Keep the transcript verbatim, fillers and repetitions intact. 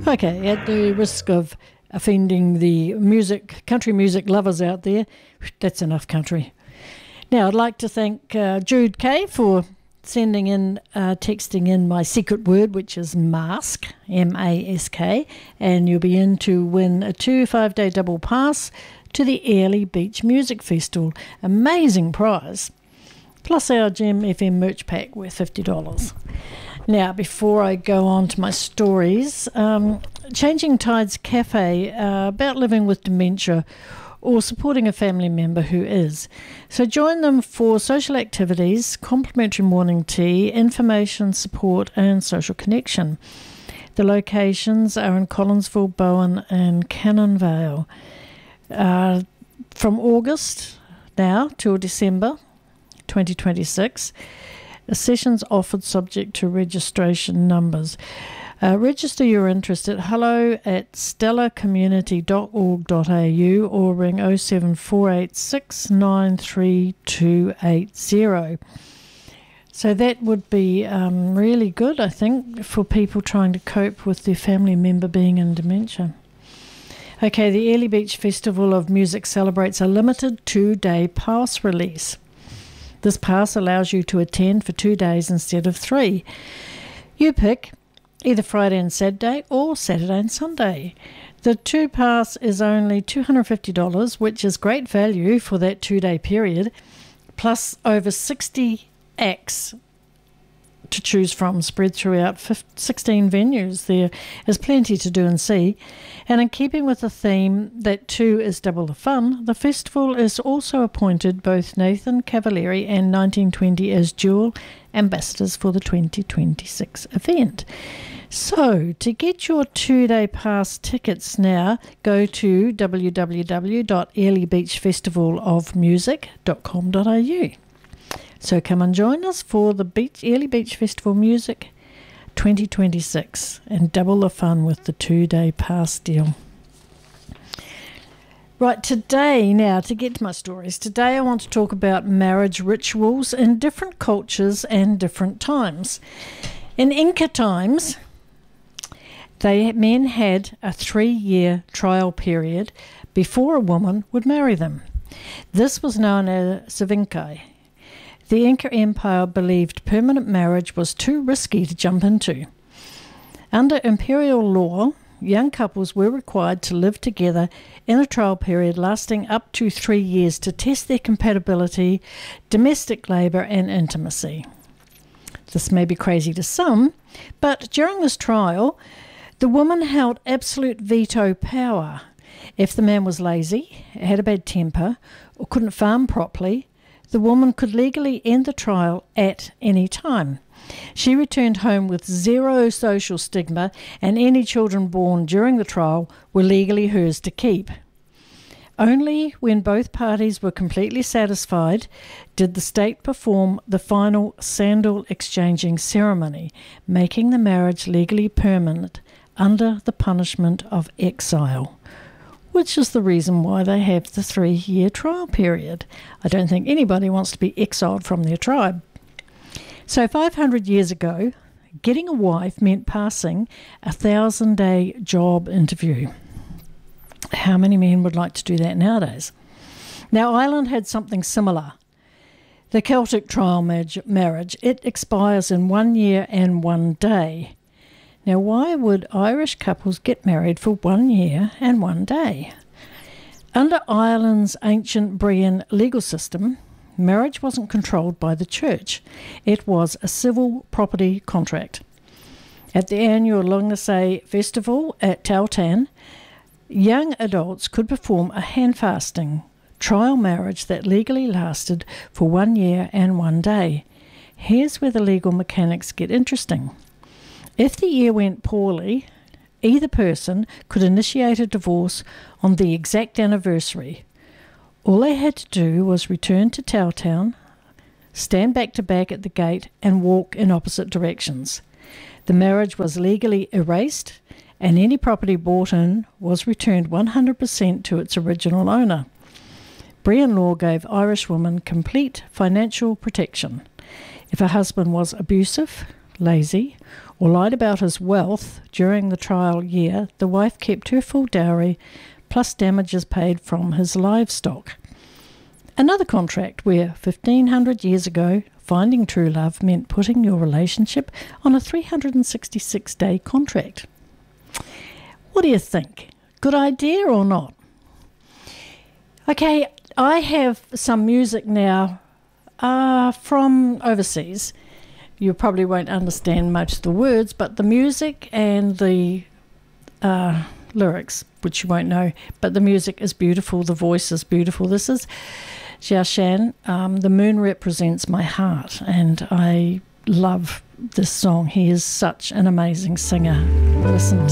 Okay, at the risk of offending the music, country music lovers out there, that's enough country. Now, I'd like to thank uh, Jude K for sending in, uh, texting in my secret word, which is mask, M A S K, and you'll be in to win a two five-day double pass to the Airlie Beach Music Festival. Amazing prize. Plus our Gem F M merch pack worth fifty dollars. Now, before I go on to my stories, um, Changing Tides Cafe, uh, about living with dementia or supporting a family member who is. So join them for social activities, complimentary morning tea, information, support and social connection. The locations are in Collinsville, Bowen and Cannon Vale. Uh, from August now till December twenty twenty-six, a session's offered subject to registration numbers. Uh, register your interest at hello at stella community dot org dot a u or ring oh seven four eight six nine three two eight zero. So that would be um, really good, I think, for people trying to cope with their family member being in dementia. Okay, the Airlie Beach Festival of Music celebrates a limited two-day pass release. This pass allows you to attend for two days instead of three. You pick either Friday and Saturday or Saturday and Sunday. The two pass is only two hundred fifty dollars, which is great value for that two-day period, plus over sixty acts to choose from spread throughout sixteen venues. There is plenty to do and see. And in keeping with the theme that two is double the fun, the festival is also appointed both Nathan Cavalieri and nineteen twenty as dual ambassadors for the twenty twenty-six event. So, to get your two-day pass tickets now, go to w w w dot airlie beach festival of music dot com dot a u. So come and join us for the Beach, Airlie Beach Festival Music twenty twenty-six and double the fun with the two-day pass deal. Right, today, now to get to my stories, today I want to talk about marriage rituals in different cultures and different times. In Inca times, they men had a three-year trial period before a woman would marry them. This was known as Savinkai. The Inca Empire believed permanent marriage was too risky to jump into. Under imperial law, young couples were required to live together in a trial period lasting up to three years to test their compatibility, domestic labour and intimacy. This may be crazy to some, but during this trial, the woman held absolute veto power. If the man was lazy, had a bad temper, or couldn't farm properly, the woman could legally end the trial at any time. She returned home with zero social stigma, and any children born during the trial were legally hers to keep. Only when both parties were completely satisfied did the state perform the final sandal exchanging ceremony, making the marriage legally permanent under the punishment of exile, which is the reason why they have the three-year trial period. I don't think anybody wants to be exiled from their tribe. So five hundred years ago, getting a wife meant passing a thousand-day job interview. How many men would like to do that nowadays? Now, Ireland had something similar. The Celtic trial marriage, it expires in one year and one day. Now, why would Irish couples get married for one year and one day? Under Ireland's ancient Brehon legal system, marriage wasn't controlled by the church. It was a civil property contract. At the annual Lungasay festival at Tautan, young adults could perform a hand-fasting trial marriage that legally lasted for one year and one day. Here's where the legal mechanics get interesting. If the year went poorly, either person could initiate a divorce on the exact anniversary. All they had to do was return to Tautown, stand back to back at the gate and walk in opposite directions. The marriage was legally erased and any property bought in was returned one hundred percent to its original owner. Brehon law gave Irish women complete financial protection. If a husband was abusive, lazy, or lied about his wealth during the trial year, the wife kept her full dowry plus damages paid from his livestock. Another contract where fifteen hundred years ago, finding true love meant putting your relationship on a three hundred sixty-six day contract. What do you think? Good idea or not? Okay, I have some music now uh, from overseas. You probably won't understand most of the words, but the music and the uh, lyrics, which you won't know, but the music is beautiful, the voice is beautiful. This is Xiao Shan, um, The Moon Represents My Heart, and I love this song. He is such an amazing singer. Listen.